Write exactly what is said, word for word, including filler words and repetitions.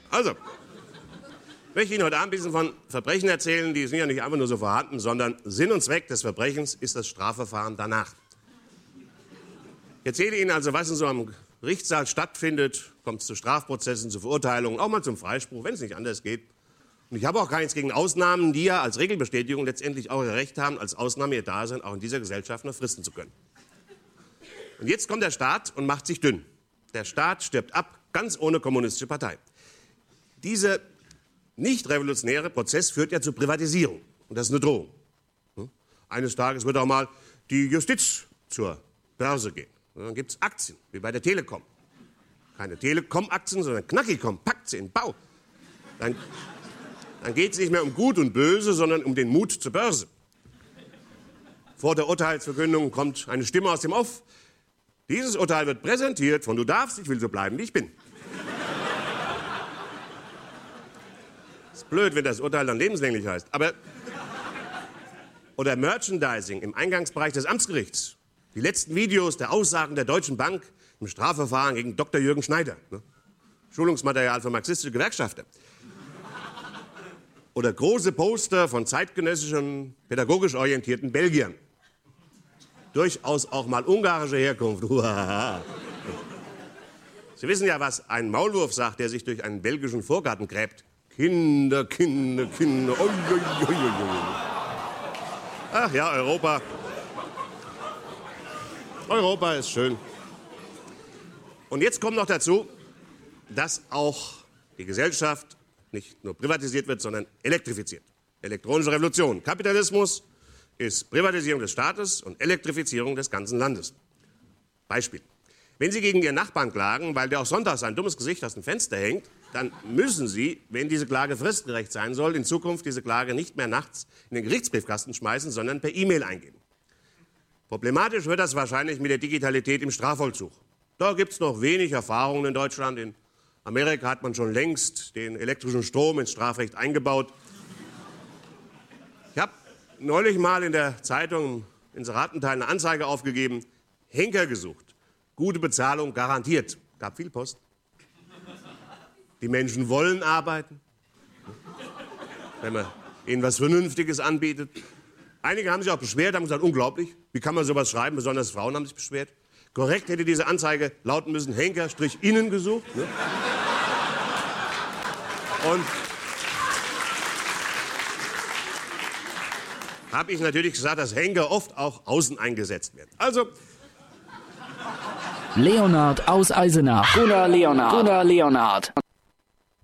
Also, ich möchte Ihnen heute Abend ein bisschen von Verbrechen erzählen. Die sind ja nicht einfach nur so vorhanden, sondern Sinn und Zweck des Verbrechens ist das Strafverfahren danach. Ich erzähle Ihnen also, was in so einem Gerichtssaal stattfindet. Kommt es zu Strafprozessen, zu Verurteilungen, auch mal zum Freispruch, wenn es nicht anders geht. Und ich habe auch gar nichts gegen Ausnahmen, die ja als Regelbestätigung letztendlich auch ihr Recht haben, als Ausnahme ihr Dasein auch in dieser Gesellschaft noch fristen zu können. Und jetzt kommt der Staat und macht sich dünn. Der Staat stirbt ab, ganz ohne kommunistische Partei. Dieser nicht revolutionäre Prozess führt ja zur Privatisierung. Und das ist eine Drohung. Eines Tages wird auch mal die Justiz zur Börse gehen. Und dann gibt es Aktien, wie bei der Telekom. Keine Telekom-Aktien, sondern Knackicom, packt sie in den Bau. Dann, dann geht es nicht mehr um Gut und Böse, sondern um den Mut zur Börse. Vor der Urteilsverkündung kommt eine Stimme aus dem Off. Dieses Urteil wird präsentiert von Du darfst, ich will so bleiben, wie ich bin. Ist blöd, wenn das Urteil dann lebenslänglich heißt. Aber oder Merchandising im Eingangsbereich des Amtsgerichts. Die letzten Videos der Aussagen der Deutschen Bank im Strafverfahren gegen Doktor Jürgen Schneider. Ne? Schulungsmaterial für marxistische Gewerkschafter. Oder große Poster von zeitgenössischen, pädagogisch orientierten Belgiern. Durchaus auch mal ungarische Herkunft. Sie wissen ja, was ein Maulwurf sagt, der sich durch einen belgischen Vorgarten gräbt. Kinder, Kinder, Kinder. Oi, oi, oi, oi. Ach ja, Europa. Europa ist schön. Und jetzt kommt noch dazu, dass auch die Gesellschaft nicht nur privatisiert wird, sondern elektrifiziert. Elektronische Revolution. Kapitalismus ist Privatisierung des Staates und Elektrifizierung des ganzen Landes. Beispiel. Wenn Sie gegen Ihren Nachbarn klagen, weil der auch sonntags ein dummes Gesicht aus dem Fenster hängt, dann müssen Sie, wenn diese Klage fristgerecht sein soll, in Zukunft diese Klage nicht mehr nachts in den Gerichtsbriefkasten schmeißen, sondern per E-Mail eingeben. Problematisch wird das wahrscheinlich mit der Digitalität im Strafvollzug. Da gibt es noch wenig Erfahrungen in Deutschland. In Amerika hat man schon längst den elektrischen Strom ins Strafrecht eingebaut. Ich habe neulich mal in der Zeitung im Inseratenteil eine Anzeige aufgegeben, Henker gesucht. Gute Bezahlung garantiert. Gab viel Post. Die Menschen wollen arbeiten, wenn man ihnen was Vernünftiges anbietet. Einige haben sich auch beschwert, haben gesagt, unglaublich, wie kann man sowas schreiben? Besonders Frauen haben sich beschwert. Korrekt hätte diese Anzeige lauten müssen, Henker-innen gesucht. Ne? Und habe ich natürlich gesagt, dass Henker oft auch außen eingesetzt werden. Also Leonhard aus Eisenach. Bruder Leonhard. Bruder Leonhard.